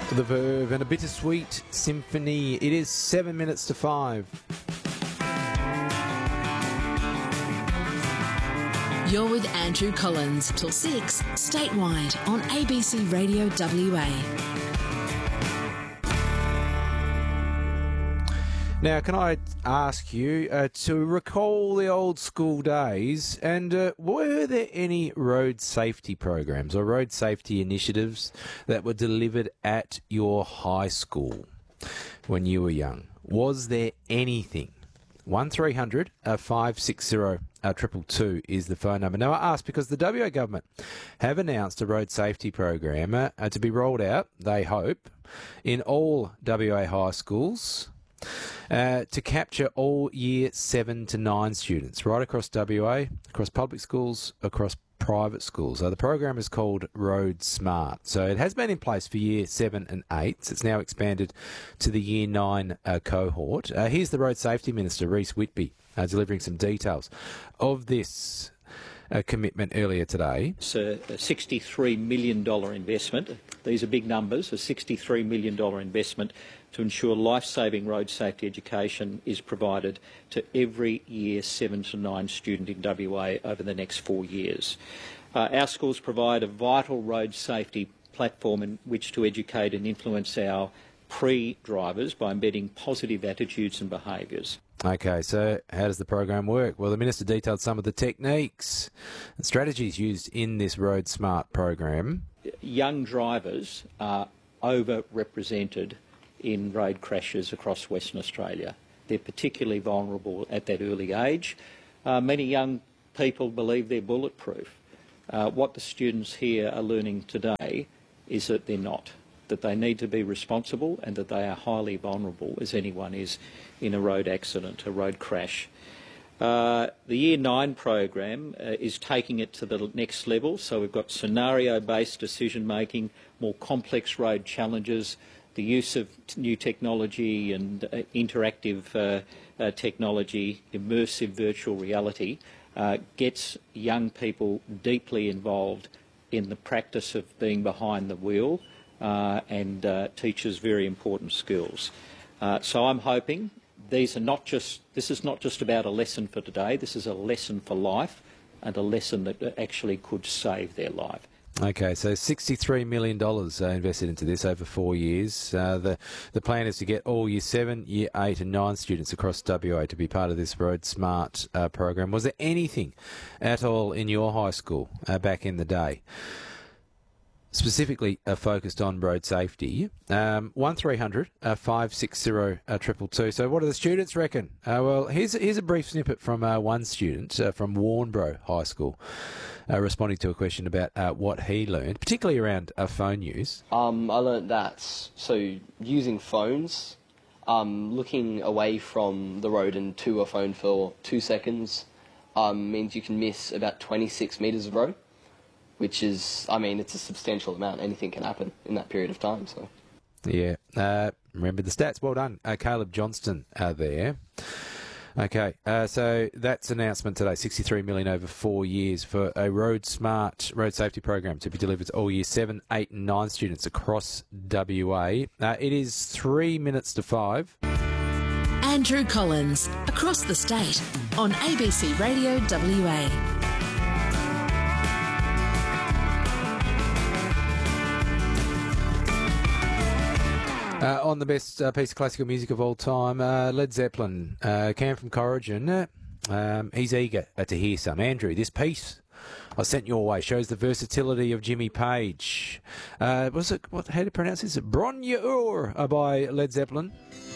The Verve and a bittersweet symphony. It is 7 minutes to 5. You're with Andrew Collins till 6, statewide on ABC Radio WA. Now, can I ask you to recall the old school days, and were there any road safety programs or road safety initiatives that were delivered at your high school when you were young? Was there anything? 1300 560 222 is the phone number. Now, I ask because the WA government have announced a road safety program to be rolled out, they hope, in all WA high schools. To capture all year 7 to 9 students right across WA, across public schools, across private schools. So the program is called Road Smart. So it has been in place for year 7 and 8. It's now expanded to the year 9 cohort. Here's the Road Safety Minister, Reece Whitby, delivering some details of this commitment earlier today. It's a $63 million investment. These are big numbers, a $63 million investment to ensure life-saving road safety education is provided to every year 7 to 9 student in WA over the next 4 years. Our schools provide a vital road safety platform in which to educate and influence our pre-drivers by embedding positive attitudes and behaviours. Okay, so how does the program work? Well, the Minister detailed some of the techniques and strategies used in this Road Smart program. Young drivers are overrepresented in road crashes across Western Australia. They're particularly vulnerable at that early age. Many young people believe they're bulletproof. What the students here are learning today is that they're not, that they need to be responsible and that they are highly vulnerable, as anyone is in a road accident, a road crash. The Year 9 program is taking it to the next level, so we've got scenario-based decision-making, more complex road challenges, the use of new technology and interactive technology, immersive virtual reality, gets young people deeply involved in the practice of being behind the wheel and teaches very important skills. So I'm hoping this is not just about a lesson for today, this is a lesson for life and a lesson that actually could save their life. Okay, so $63 million invested into this over 4 years. The plan is to get all Year 7, Year 8 and 9 students across WA to be part of this Road Smart program. Was there anything at all in your high school back in the day specifically focused on road safety? 1300 560 222. So what do the students reckon? Well, here's a brief snippet from one student from Warnbro High School responding to a question about what he learned, particularly around phone use. I learnt that, so using phones, looking away from the road and to a phone for 2 seconds means you can miss about 26 metres of road, which is, it's a substantial amount. Anything can happen in that period of time. So, yeah. Remember the stats. Well done, Caleb Johnston there. Okay, so that's announcement today, $63 million over 4 years for a Road Smart road safety program to be delivered to all Year 7, 8 and 9 students across WA. It is 3 minutes to 5. Andrew Collins, across the state on ABC Radio WA. On the best piece of classical music of all time, Led Zeppelin, Cam from Corrigan. He's eager to hear some. Andrew, this piece I sent your way shows the versatility of Jimmy Page. How to pronounce this? Bron Yer by Led Zeppelin.